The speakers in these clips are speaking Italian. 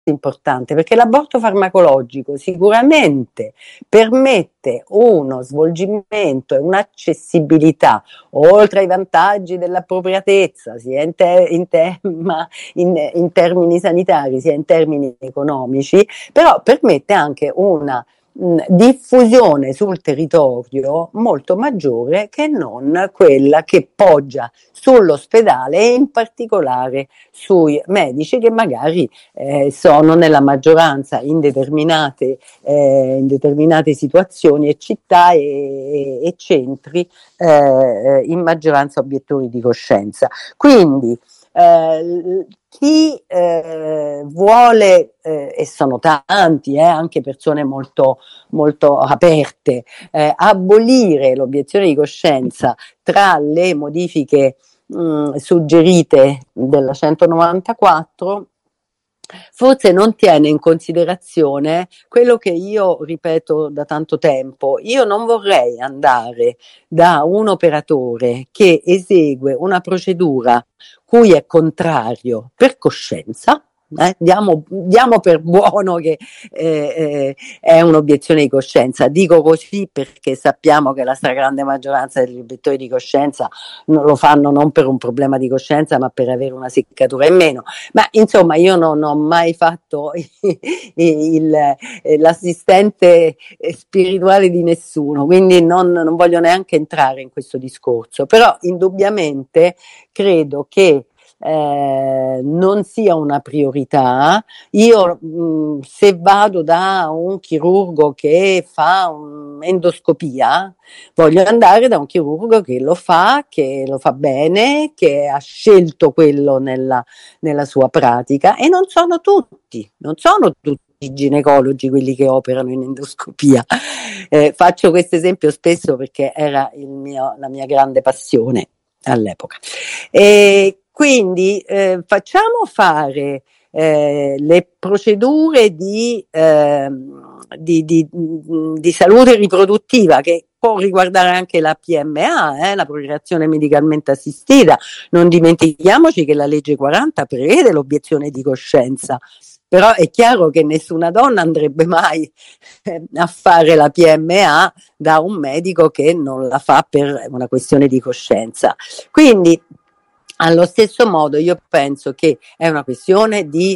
importante, perché l'aborto farmacologico sicuramente permette uno svolgimento e un'accessibilità, oltre ai vantaggi dell'appropriatezza, sia in termini sanitari sia in termini economici, però permette anche una diffusione sul territorio molto maggiore che non quella che poggia sull'ospedale e in particolare sui medici che magari sono nella maggioranza in determinate situazioni e città e centri in maggioranza obiettori di coscienza. Quindi chi vuole, e sono tanti, anche persone molto, molto aperte, abolire l'obiezione di coscienza tra le modifiche suggerite della 194, forse non tiene in considerazione quello che io ripeto da tanto tempo. Io non vorrei andare da un operatore che esegue una procedura cui è contrario per coscienza. Diamo per buono che è un'obiezione di coscienza. Dico così perché sappiamo che la stragrande maggioranza degli obiettori di coscienza non lo fanno non per un problema di coscienza, ma per avere una seccatura in meno. Ma insomma, io non ho mai fatto l'assistente spirituale di nessuno, quindi non voglio neanche entrare in questo discorso. Però indubbiamente credo che non sia una priorità. Io se vado da un chirurgo che fa un'endoscopia, voglio andare da un chirurgo che lo fa bene, che ha scelto quello nella sua pratica, e non sono tutti i ginecologi quelli che operano in endoscopia. Faccio questo esempio spesso perché era la mia grande passione all'epoca. Quindi facciamo fare le procedure di salute riproduttiva, che può riguardare anche la PMA, la procreazione medicalmente assistita. Non dimentichiamoci che la legge 40 prevede l'obiezione di coscienza, però è chiaro che nessuna donna andrebbe mai a fare la PMA da un medico che non la fa per una questione di coscienza. Quindi allo stesso modo io penso che è una questione di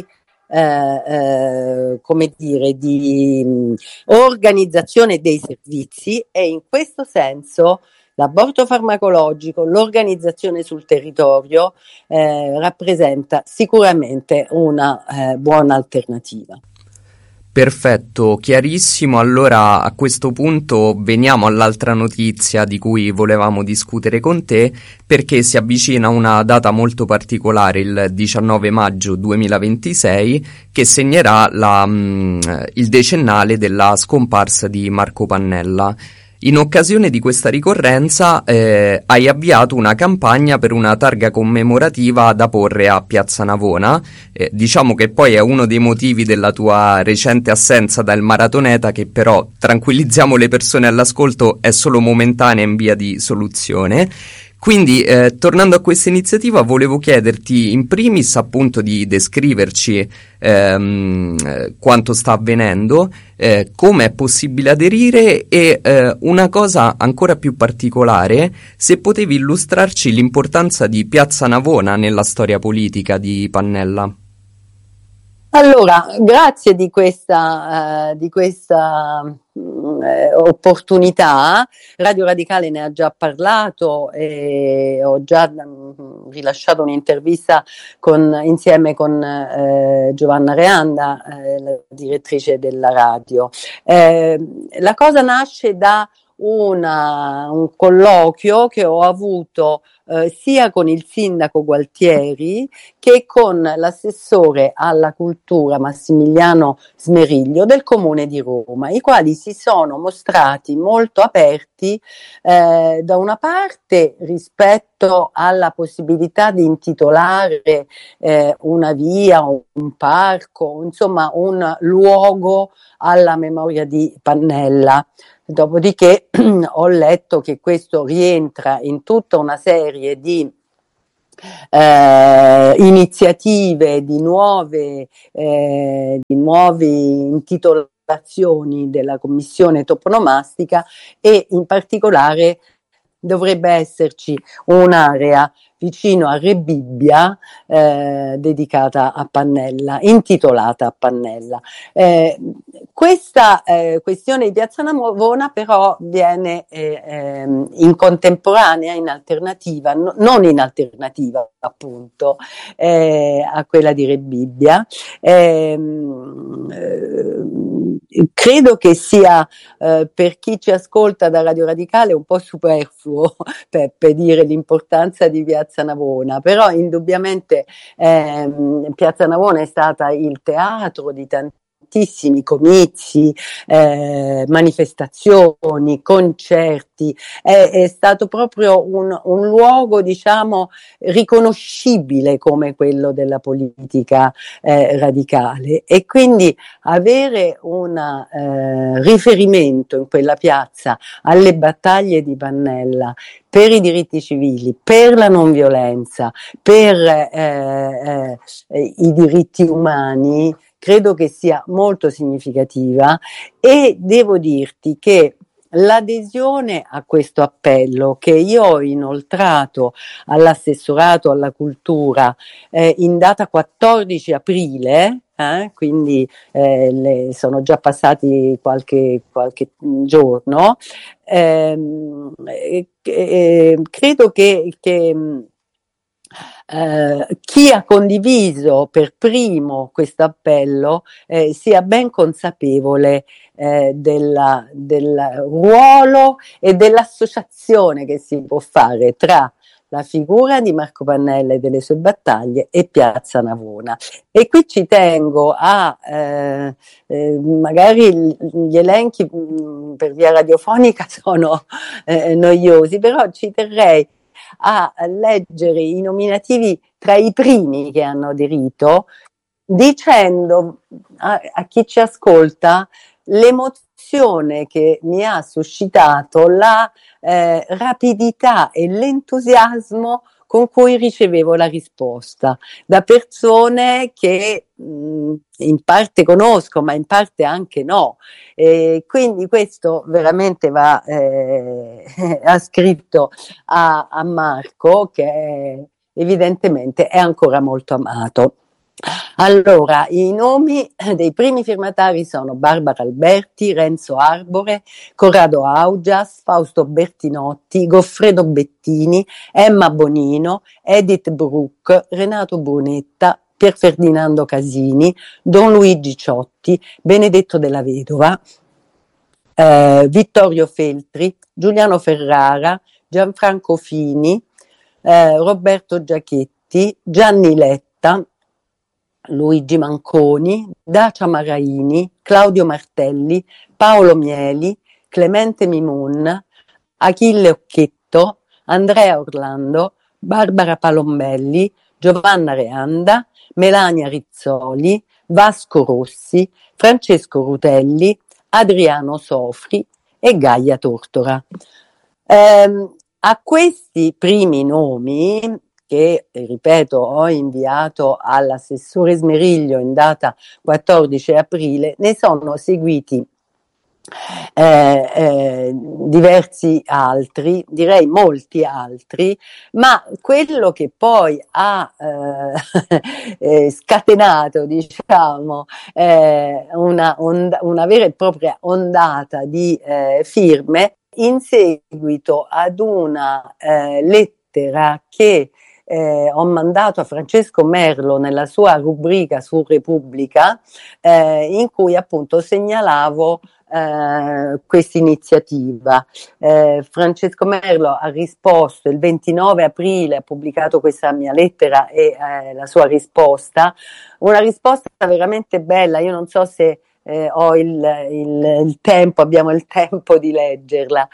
organizzazione dei servizi, e in questo senso l'aborto farmacologico, l'organizzazione sul territorio rappresenta sicuramente una buona alternativa. Perfetto, chiarissimo. Allora a questo punto veniamo all'altra notizia di cui volevamo discutere con te, perché si avvicina una data molto particolare, il 19 maggio 2026, che segnerà il decennale della scomparsa di Marco Pannella. In occasione di questa ricorrenza hai avviato una campagna per una targa commemorativa da porre a Piazza Navona. Diciamo che poi è uno dei motivi della tua recente assenza dal Maratoneta, che però, tranquillizziamo le persone all'ascolto, è solo momentanea in via di soluzione. Quindi, tornando a questa iniziativa, volevo chiederti in primis appunto di descriverci quanto sta avvenendo, come è possibile aderire e una cosa ancora più particolare, se potevi illustrarci l'importanza di Piazza Navona nella storia politica di Pannella. Allora, grazie di questa opportunità. Radio Radicale ne ha già parlato e ho già rilasciato un'intervista insieme con Giovanna Reanda, la direttrice della radio. La cosa nasce da un colloquio che ho avuto sia con il sindaco Gualtieri che con l'assessore alla cultura Massimiliano Smeriglio del Comune di Roma, i quali si sono mostrati molto aperti da una parte rispetto alla possibilità di intitolare una via, un parco, insomma un luogo alla memoria di Pannella. Dopodiché ho letto che questo rientra in tutta una serie di iniziative di nuove intitolazioni della commissione toponomastica, e in particolare dovrebbe esserci un'area vicino a Rebibbia dedicata a Pannella, intitolata a Pannella. Questa questione di Piazza Navona però viene in contemporanea, in alternativa, non in alternativa appunto a quella di Rebibbia. Credo che sia per chi ci ascolta da Radio Radicale un po' superfluo per dire l'importanza di Piazza Navona, però indubbiamente Piazza Navona è stata il teatro di tantissimi comizi, manifestazioni, concerti, è stato proprio un luogo, diciamo, riconoscibile come quello della politica radicale, e quindi avere un riferimento in quella piazza alle battaglie di Pannella per i diritti civili, per la non violenza, per i diritti umani, credo che sia molto significativa, e devo dirti che l'adesione a questo appello, che io ho inoltrato all'assessorato alla cultura in data 14 aprile, quindi sono già passati qualche giorno, credo che chi ha condiviso per primo questo appello sia ben consapevole del ruolo e dell'associazione che si può fare tra la figura di Marco Pannella e delle sue battaglie e Piazza Navona. E qui ci tengo a magari gli elenchi per via radiofonica sono noiosi, però ci terrei a leggere i nominativi tra i primi che hanno aderito, dicendo a chi ci ascolta l'emozione che mi ha suscitato la rapidità e l'entusiasmo con cui ricevevo la risposta da persone che in parte conosco, ma in parte anche no. Quindi questo veramente va ascritto a Marco, che evidentemente è ancora molto amato. Allora, i nomi dei primi firmatari sono Barbara Alberti, Renzo Arbore, Corrado Augias, Fausto Bertinotti, Goffredo Bettini, Emma Bonino, Edith Bruck, Renato Brunetta, Pier Ferdinando Casini, Don Luigi Ciotti, Benedetto della Vedova, Vittorio Feltri, Giuliano Ferrara, Gianfranco Fini, Roberto Giachetti, Gianni Letta, Luigi Manconi, Dacia Maraini, Claudio Martelli, Paolo Mieli, Clemente Mimun, Achille Occhetto, Andrea Orlando, Barbara Palombelli, Giovanna Reanda, Melania Rizzoli, Vasco Rossi, Francesco Rutelli, Adriano Sofri e Gaia Tortora. A questi primi nomi, che ripeto ho inviato all'assessore Smeriglio in data 14 aprile, ne sono seguiti diversi altri, direi molti altri, ma quello che poi ha scatenato, diciamo, una vera e propria ondata di firme in seguito ad una lettera che ho mandato a Francesco Merlo nella sua rubrica su Repubblica, in cui appunto segnalavo questa iniziativa. Francesco Merlo ha risposto il 29 aprile, ha pubblicato questa mia lettera e la sua risposta, una risposta veramente bella. Io non so se ho il tempo, abbiamo il tempo di leggerla,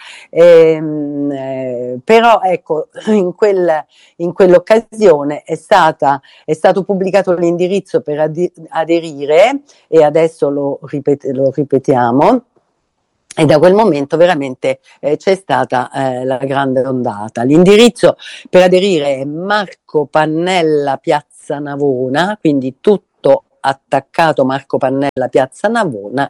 però ecco, in quell'occasione è stato pubblicato l'indirizzo per aderire, e adesso lo ripetiamo. E da quel momento veramente c'è stata la grande ondata. L'indirizzo per aderire è Marco Pannella Piazza Navona, quindi tutto attaccato, Marco Pannella Piazza Navona,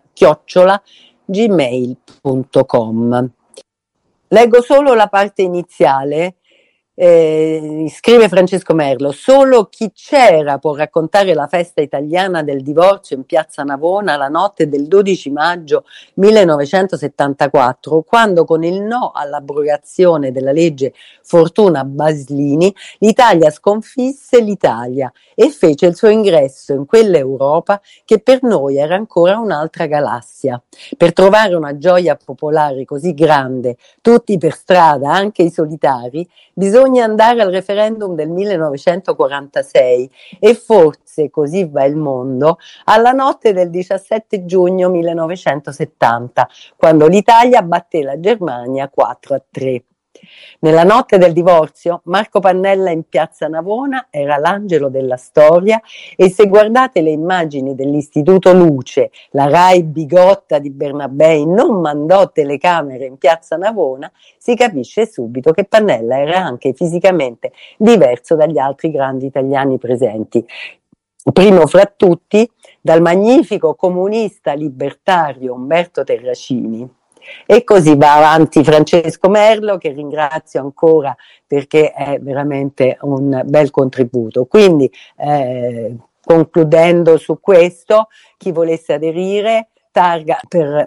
@gmail.com. Leggo solo la parte iniziale. Scrive Francesco Merlo: solo chi c'era può raccontare la festa italiana del divorzio in piazza Navona la notte del 12 maggio 1974, quando con il no all'abrogazione della legge Fortuna Baslini l'Italia sconfisse l'Italia e fece il suo ingresso in quell'Europa che per noi era ancora un'altra galassia. Per trovare una gioia popolare così grande, tutti per strada, anche i solitari, bisogna andare al referendum del 1946 e forse, così va il mondo, alla notte del 17 giugno 1970, quando l'Italia batté la Germania 4-3. Nella notte del divorzio, Marco Pannella in piazza Navona era l'angelo della storia, e se guardate le immagini dell'Istituto Luce, la Rai bigotta di Bernabei non mandò telecamere in piazza Navona, si capisce subito che Pannella era anche fisicamente diverso dagli altri grandi italiani presenti. Primo fra tutti dal magnifico comunista libertario Umberto Terracini. E così va avanti Francesco Merlo, che ringrazio ancora perché è veramente un bel contributo. Quindi concludendo su questo, chi volesse aderire, targa per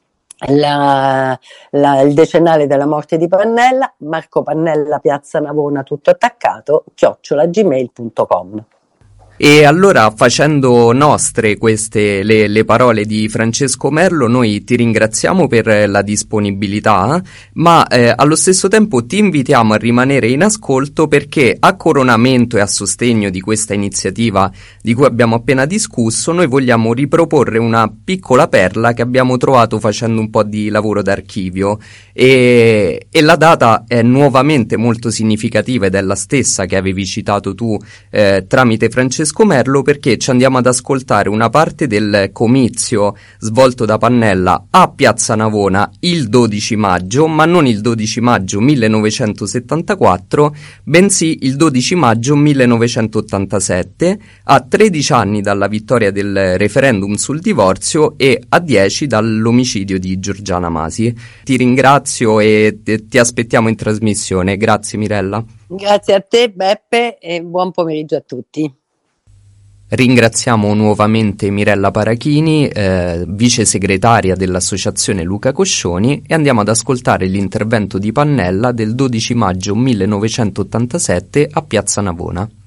il decennale della morte di Pannella, Marco Pannella Piazza Navona tutto attaccato, @gmail.com. E allora, facendo nostre queste le parole di Francesco Merlo, noi ti ringraziamo per la disponibilità, ma allo stesso tempo ti invitiamo a rimanere in ascolto, perché a coronamento e a sostegno di questa iniziativa di cui abbiamo appena discusso, noi vogliamo riproporre una piccola perla che abbiamo trovato facendo un po' di lavoro d'archivio, e la data è nuovamente molto significativa ed è la stessa che avevi citato tu tramite Francesco Merlo, perché ci andiamo ad ascoltare una parte del comizio svolto da Pannella a Piazza Navona il 12 maggio, ma non il 12 maggio 1974, bensì il 12 maggio 1987, a 13 anni dalla vittoria del referendum sul divorzio e a 10 dall'omicidio di Giorgiana Masi. Ti ringrazio e ti aspettiamo in trasmissione. Grazie Mirella. Grazie a te Beppe e buon pomeriggio a tutti. Ringraziamo nuovamente Mirella Parachini, vice segretaria dell'associazione Luca Coscioni, e andiamo ad ascoltare l'intervento di Pannella del 12 maggio 1987 a Piazza Navona.